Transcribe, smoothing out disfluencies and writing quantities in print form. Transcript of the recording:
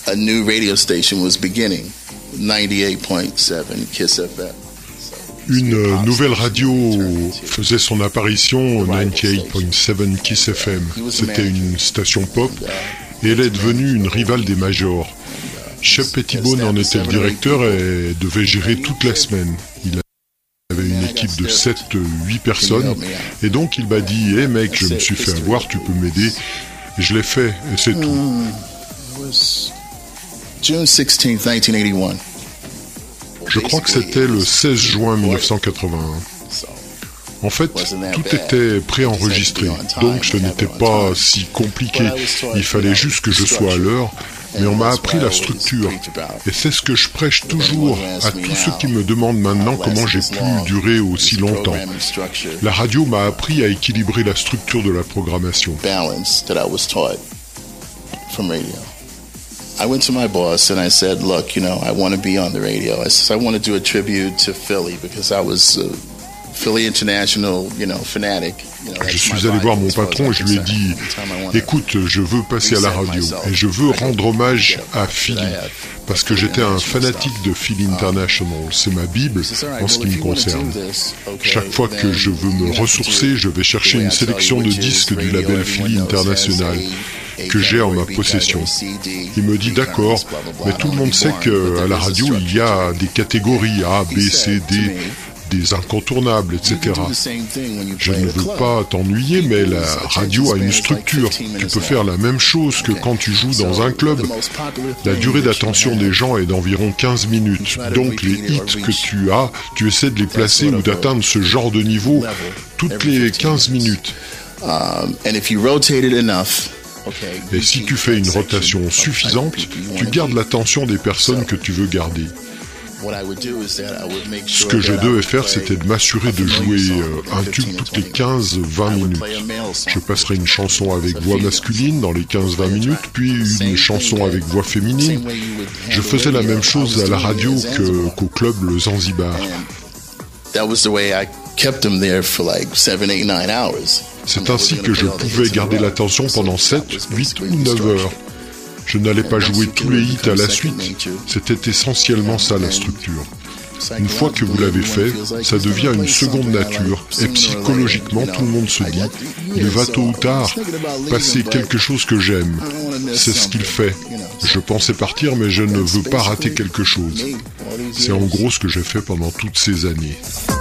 a new radio station was beginning, 98.7 Kiss FM. Une nouvelle radio faisait son apparition au 98.7 Kiss FM. C'était une station pop et elle est devenue une rivale des majors. Shep Pettibone en était le directeur et devait gérer toute la semaine. Il avait une équipe de 7-8 personnes et donc il m'a dit « Hey mec, je me suis fait avoir, tu peux m'aider ?» Et je l'ai fait et c'est tout. June 16th, 1981. Je crois que c'était le 16 juin 1981. En fait, tout était préenregistré, donc ce n'était pas si compliqué. Il fallait juste que je sois à l'heure, mais on m'a appris la structure. Et c'est ce que je prêche toujours à tous ceux qui me demandent maintenant comment j'ai pu durer aussi longtemps. La radio m'a appris à équilibrer la structure de la programmation. I went to my boss and I said, look, I want to be on the radio. I said, I want to do a tribute to Philly because I was a Philly International, fanatic. Je suis allé voir mon patron et je lui ai dit, écoute, je veux passer à la radio et je veux rendre hommage à Philly parce que j'étais un fanatique de Philly International. C'est ma Bible en ce qui me concerne. Chaque fois que je veux me ressourcer, je vais chercher une sélection de disques du label Philly International que j'ai en ma possession. Il me dit d'accord, mais tout le monde sait qu'à la radio il y a des catégories A, B, C, D, des incontournables, etc. Je ne veux pas t'ennuyer, mais la radio a une structure. Tu peux faire la même chose que quand tu joues dans un club. La durée d'attention des gens est d'environ 15 minutes. Donc les hits que tu essaies de les placer ou d'atteindre ce genre de niveau toutes les 15 minutes. Et si tu fais une rotation suffisante, tu gardes l'attention des personnes que tu veux garder. Ce que je devais faire, c'était de m'assurer de jouer un tube toutes les 15-20 minutes. Je passerai une chanson avec voix masculine dans les 15-20 minutes, puis une chanson avec voix féminine. Je faisais la même chose à la radio qu'au club Le Zanzibar. C'est ainsi que je pouvais garder l'attention pendant 7, 8 ou 9 heures. Je n'allais pas jouer tous les hits à la suite. C'était essentiellement ça la structure. Une fois que vous l'avez fait, ça devient une seconde nature. Et psychologiquement, tout le monde se dit, il va tôt ou tard passer quelque chose que j'aime. C'est ce qu'il fait. Je pensais partir, mais je ne veux pas rater quelque chose. C'est en gros ce que j'ai fait pendant toutes ces années.